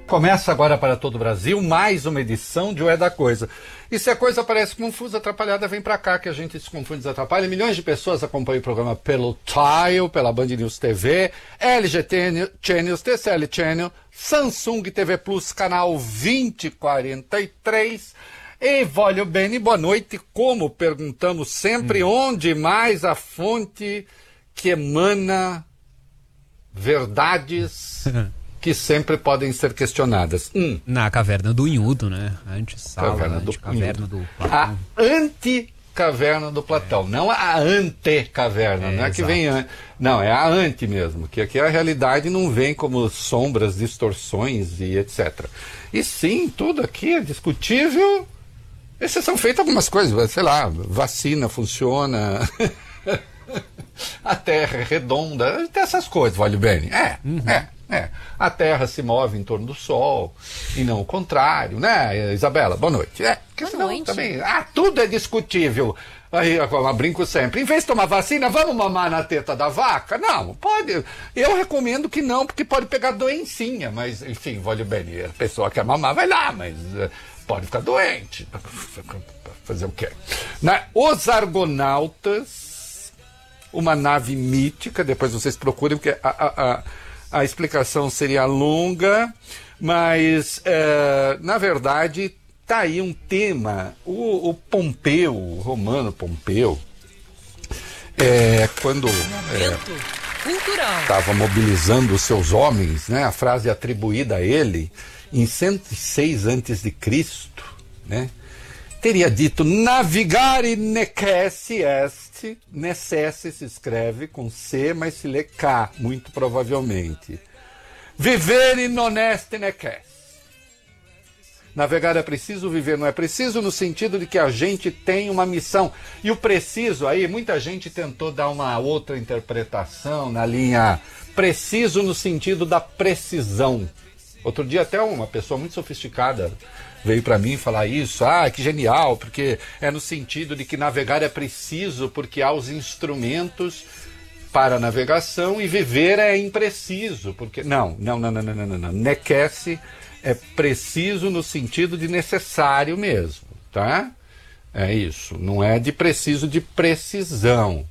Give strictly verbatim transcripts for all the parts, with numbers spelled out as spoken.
Começa agora para todo o Brasil mais uma edição de O É da Coisa. E se a coisa parece confusa, atrapalhada, vem pra cá que a gente se confunde e desatrapalha. Milhões de pessoas acompanham o programa pelo Tile, pela Band News T V, L G Channels, T C L Channel, Samsung T V Plus, canal vinte e quarenta e três. E Volio Bene, boa noite. Como perguntamos sempre, hum. onde mais a fonte que emana verdades que sempre podem ser questionadas. Hum. Na caverna do Inhudo, né? Antes-sala, caverna do, caverna do Platão. A anti-caverna do Platão, é. não a ante-caverna, é, não é exato. Que vem an... Não, é a anti mesmo, que aqui a realidade não vem como sombras, distorções e etcétera. E sim, tudo aqui é discutível, exceção feita algumas coisas, sei lá, vacina funciona... A Terra é redonda, tem essas coisas, vale bem. É, uhum. é, é. A Terra se move em torno do Sol e não o contrário, né, Isabela? Boa noite. É, boa senão, noite. Também, ah, tudo é discutível. Aí eu brinco sempre. Em vez de tomar vacina, vamos mamar na teta da vaca? Não, pode. Eu recomendo que não, porque pode pegar doencinha. Mas, enfim, vale bem. A pessoa quer mamar, vai lá, mas uh, pode ficar doente. Fazer o quê? Né? Os Argonautas. Uma nave mítica, depois vocês procurem, porque a, a, a, a explicação seria longa, mas, é, na verdade, está aí um tema. O, o Pompeu, o Romano Pompeu, é, quando estava é, mobilizando os seus homens, né, a frase atribuída a ele, em cento e seis antes de Cristo, né, teria dito, navigare necesse est, necesse se escreve com C, mas se lê K, muito provavelmente. Vivere non est necesse. Navegar é preciso, viver não é preciso, no sentido de que a gente tem uma missão. E o preciso aí, muita gente tentou dar uma outra interpretação na linha preciso no sentido da precisão. Outro dia até uma pessoa muito sofisticada veio para mim falar isso, ah, que genial, porque é no sentido de que navegar é preciso, porque há os instrumentos para a navegação e viver é impreciso, porque... Não, não, não, não, não, não, não. Nequesse é preciso no sentido de necessário mesmo, tá? É isso, não é de preciso de precisão.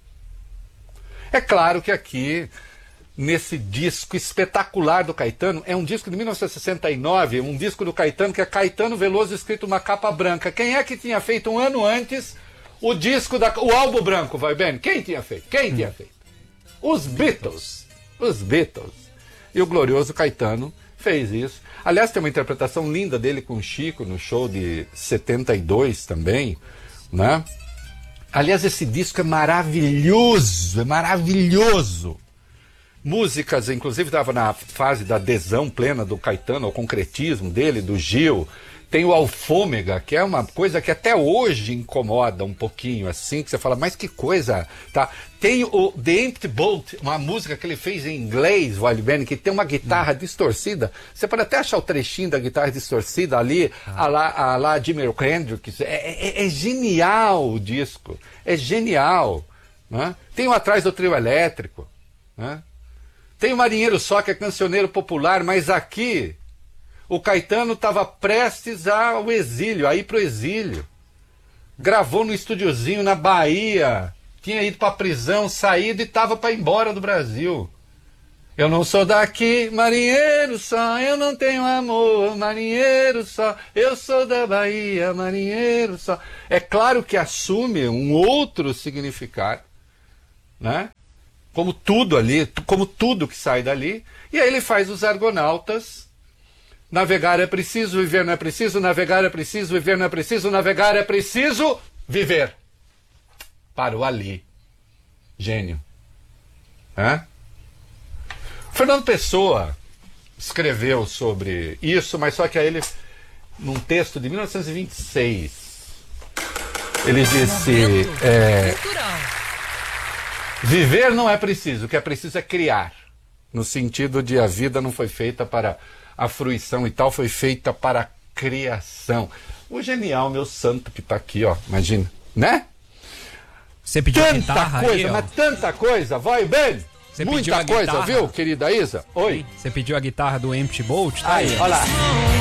É claro que aqui... nesse disco espetacular do Caetano, é um disco de mil novecentos e sessenta e nove, um disco do Caetano, que é Caetano Veloso escrito uma capa branca. Quem é que tinha feito um ano antes o disco, da, o álbum branco, vai bem? Quem tinha feito? Quem tinha feito? Os Beatles. Os Beatles. E o glorioso Caetano fez isso. Aliás, tem uma interpretação linda dele com o Chico no show de setenta e dois também, né? Aliás, esse disco é maravilhoso, é maravilhoso. Músicas, inclusive estava na fase da adesão plena do Caetano, ao concretismo dele, do Gil. Tem o Alfômega, que é uma coisa que até hoje incomoda um pouquinho, assim, que você fala, mas que coisa, tá? Tem o The Empty Boat, uma música que ele fez em inglês, Vale Bene, que tem uma guitarra hum. distorcida. Você pode até achar o trechinho da guitarra distorcida ali, ah. a lá, a lá Jimi Hendrix. É, é, é genial o disco, é genial. Né? Tem o Atrás do Trio Elétrico, né? Tem o Marinheiro Só, que é cancioneiro popular, mas aqui o Caetano estava prestes ao exílio, a ir para o exílio. Gravou no estúdiozinho na Bahia, tinha ido para a prisão, saído e estava para ir embora do Brasil. Eu não sou daqui, marinheiro só, eu não tenho amor, marinheiro só, eu sou da Bahia, marinheiro só. É claro que assume um outro significado, né? Como tudo ali, como tudo que sai dali, e aí ele faz os Argonautas. Navegar é preciso, viver não é preciso, navegar é preciso, viver não é preciso, navegar é preciso, viver. Parou ali. Gênio. É? Fernando Pessoa escreveu sobre isso, mas só que aí ele, num texto de mil novecentos e vinte e seis, ele disse... É, viver não é preciso, o que é preciso é criar. No sentido de a vida não foi feita para a fruição e tal, foi feita para a criação. O genial, meu santo, que está aqui, ó, imagina, né? Você pediu tanta guitarra coisa, aí, mas tanta coisa, vai bem. Você pediu Muita a coisa, guitarra? viu, querida Isa? Oi. Você pediu a guitarra do Empty Bolt? Tá Aí, olha lá.